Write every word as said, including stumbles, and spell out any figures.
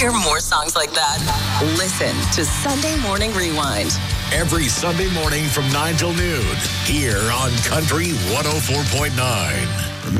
hear more songs like that? Listen to Sunday Morning Rewind. Every Sunday morning from nine till noon here on Country one oh four point nine.